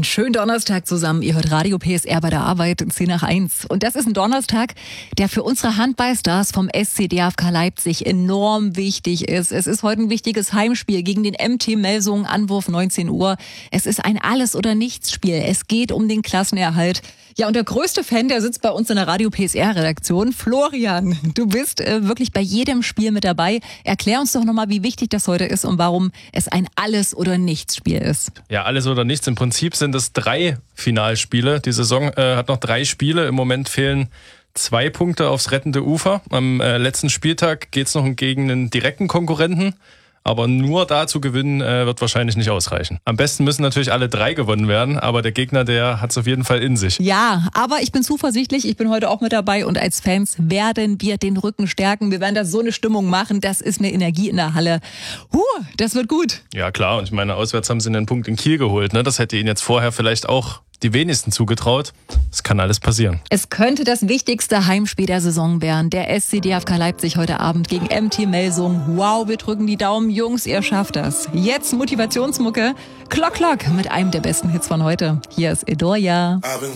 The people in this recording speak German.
schönen Donnerstag zusammen. Ihr hört Radio PSR bei der Arbeit, 10 nach 1. Und das ist ein Donnerstag, der für unsere Handballstars vom SC DFK Leipzig enorm wichtig ist. Es ist heute ein wichtiges Heimspiel gegen den MT Melsungen, Anwurf 19 Uhr. Es ist ein Alles-oder-Nichts-Spiel. Es geht um den Klassenerhalt. Ja, und der größte Fan, der sitzt bei uns in der Radio PSR-Redaktion. Florian, du bist wirklich bei jedem Spiel mit dabei. Erklär uns doch nochmal, wie wichtig das heute ist und warum es ein Alles-oder-Nichts-Spiel ist. Ja, alles oder nichts. Im Prinzip sind es 3 Finalspiele. Die Saison hat noch 3 Spiele. Im Moment fehlen 2 Punkte aufs rettende Ufer. Am letzten Spieltag geht es noch gegen einen direkten Konkurrenten. Aber nur da zu gewinnen wird wahrscheinlich nicht ausreichen. Am besten müssen natürlich alle 3 gewonnen werden, aber der Gegner, der hat es auf jeden Fall in sich. Ja, aber ich bin zuversichtlich, ich bin heute auch mit dabei und als Fans werden wir den Rücken stärken. Wir werden da so eine Stimmung machen, das ist eine Energie in der Halle. Das wird gut. Ja klar, und ich meine, auswärts haben sie einen Punkt in Kiel geholt. Ne? Das hätte ihnen jetzt vorher vielleicht auch die wenigsten zugetraut. Es kann alles passieren. Es könnte das wichtigste Heimspiel der Saison werden. Der SC DFK Leipzig heute Abend gegen MT Melsungen. Wow, wir drücken die Daumen. Jungs, ihr schafft das. Jetzt Motivationsmucke. Klock, Klock mit einem der besten Hits von heute. Hier ist Edoria.